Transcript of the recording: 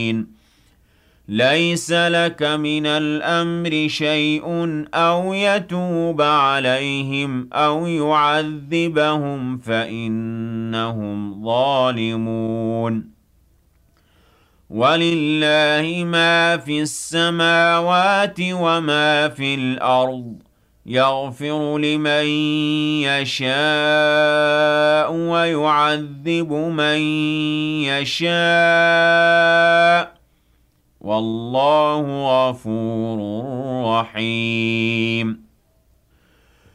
ليس لك من الأمر شيء أو يتوب عليهم أو يعذبهم فإنهم ظالمون ولله ما في السماوات وما في الأرض يغفر لمن يشاء ويعذب من يشاء والله غفور رحيم